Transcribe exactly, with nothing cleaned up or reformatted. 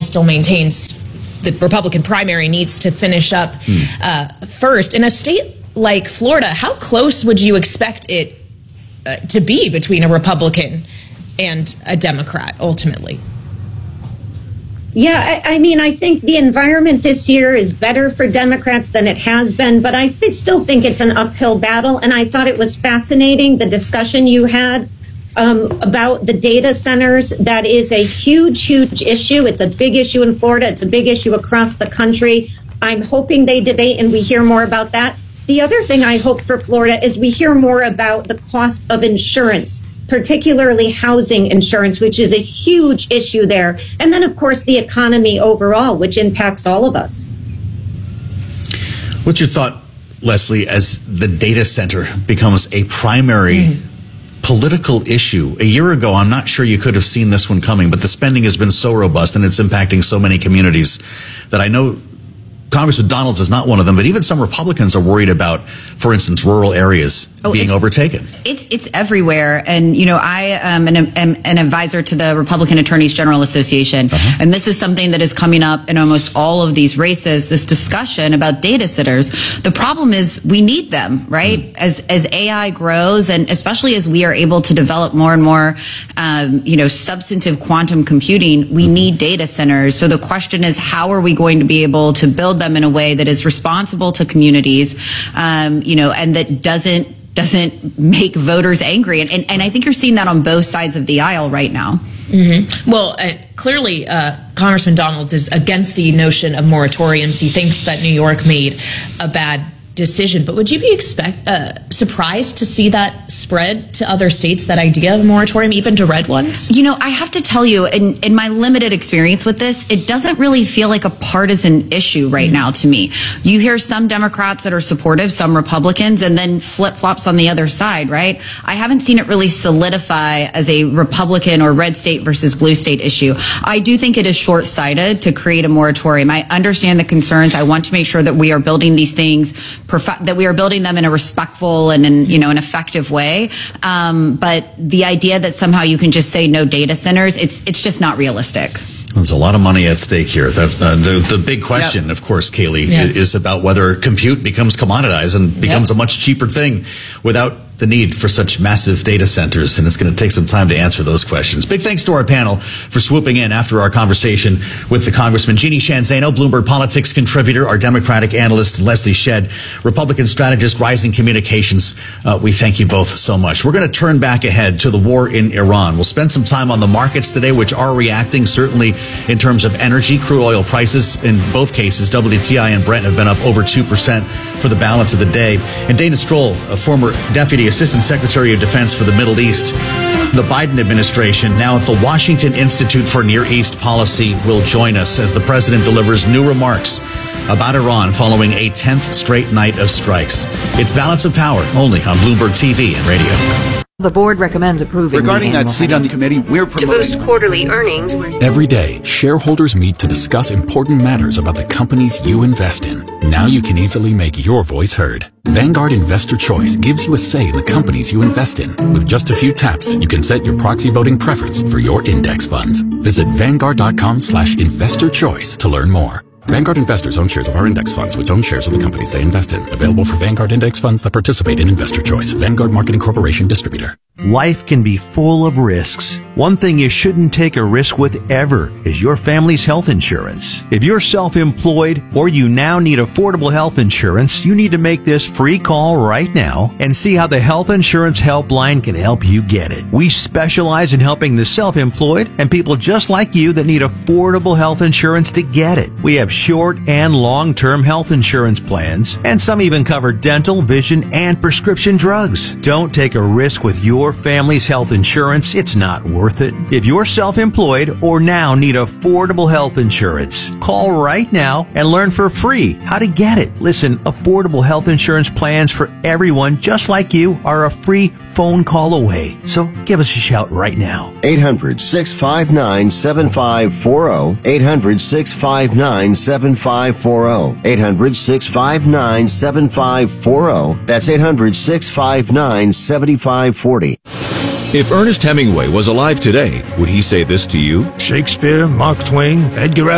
still maintains the Republican primary needs to finish up hmm. uh, first. In a state like Florida, how close would you expect it uh, to be between a Republican and a Democrat ultimately? Yeah, I, I mean, I think the environment this year is better for Democrats than it has been, but I th- still think it's an uphill battle. And I thought it was fascinating, the discussion you had um, about the data centers. That is a huge, huge issue. It's a big issue in Florida. It's a big issue across the country. I'm hoping they debate and we hear more about that. The other thing I hope for Florida is we hear more about the cost of insurance, particularly housing insurance, which is a huge issue there. And then, of course, the economy overall, which impacts all of us. What's your thought, Leslie, as the data center becomes a primary mm. political issue? A year ago, I'm not sure you could have seen this one coming, but the spending has been so robust and it's impacting so many communities that I know Congressman Donalds is not one of them, but even some Republicans are worried about, for instance, rural areas oh, being overtaken. It's it's everywhere. And, you know, I am an, am an advisor to the Republican Attorneys General Association. Uh-huh. And this is something that is coming up in almost all of these races, this discussion about data centers. The problem is we need them, right? Mm. As as A I grows, and especially as we are able to develop more and more, um, you know, substantive quantum computing, we mm. need data centers. So the question is, how are we going to be able to build them in a way that is responsible to communities, um, you know, and that doesn't doesn't make voters angry. And, and, and I think you're seeing that on both sides of the aisle right now. Mm-hmm. Well, uh, clearly, uh, Congressman Donalds is against the notion of moratoriums. He thinks that New York made a bad decision. But would you be expect uh, surprised to see that spread to other states, that idea of moratorium, even to red ones? You know, I have to tell you, in, in my limited experience with this, it doesn't really feel like a partisan issue right mm-hmm. now to me. You hear some Democrats that are supportive, some Republicans, and then flip-flops on the other side, right? I haven't seen it really solidify as a Republican or red state versus blue state issue. I do think it is short-sighted to create a moratorium. I understand the concerns. I want to make sure that we are building these things Prof- that we are building them in a respectful and, in, you know, an effective way. Um, but the idea that somehow you can just say no data centers, it's it's just not realistic. There's a lot of money at stake here. That's uh, the the big question, yep. of course, Kaylee, yes. is about whether compute becomes commoditized and becomes yep. a much cheaper thing without the need for such massive data centers, and it's going to take some time to answer those questions. Big thanks to our panel for swooping in after our conversation with the Congressman. Jeannie Sheehan Zaino, Bloomberg Politics contributor, our Democratic analyst, Leslie Shedd, Republican strategist, Rising Communications. Uh, we thank you both so much. We're going to turn back ahead to the war in Iran. We'll spend some time on the markets today, which are reacting, certainly in terms of energy. Crude oil prices, in both cases, W T I and Brent, have been up over two percent for the balance of the day. And Dana Stroll, a former deputy Assistant Secretary of Defense for the Middle East, the Biden administration, now at the Washington Institute for Near East Policy, will join us as the president delivers new remarks about Iran following a tenth straight night of strikes. It's Balance of Power, only on Bloomberg T V and radio. The board recommends approving. Regarding that seat on the committee, we're promoting to boost quarterly earnings. Every day, shareholders meet to discuss important matters about the companies you invest in. Now you can easily make your voice heard. Vanguard Investor Choice gives you a say in the companies you invest in. With just a few taps, you can set your proxy voting preference for your index funds. Visit Vanguard.com slash investor choice to learn more. Vanguard investors own shares of our index funds, which own shares of the companies they invest in. Available for Vanguard index funds that participate in Investor Choice. Vanguard Marketing Corporation distributor. Life can be full of risks. One thing you shouldn't take a risk with ever is your family's health insurance. If you're self-employed or you now need affordable health insurance, you need to make this free call right now and see how the Health Insurance Helpline can help you get it. We specialize in helping the self-employed and people just like you that need affordable health insurance to get it. We have short and long-term health insurance plans, and some even cover dental, vision, and prescription drugs. Don't take a risk with your family's health insurance. It's not worth it. If you're self-employed or now need affordable health insurance, call right now and learn for free how to get it. Listen, affordable health insurance plans for everyone just like you are a free phone call away. So give us a shout right now. eight hundred, six five nine, seven five four zero. eight hundred, six five nine, seven five four zero. eight hundred, six five nine, seven five four zero. That's eight hundred, six five nine, seven five four zero. If Ernest Hemingway was alive today, would he say this to you? Shakespeare, Mark Twain, Edgar